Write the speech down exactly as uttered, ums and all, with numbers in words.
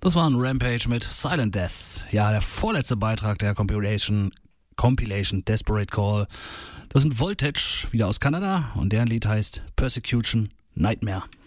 Das war ein Rampage mit Silent Death. Ja, der vorletzte Beitrag der Compilation, Compilation Desperate Call. Das sind Voltage, wieder aus Kanada, und deren Lied heißt Persecution Nightmare.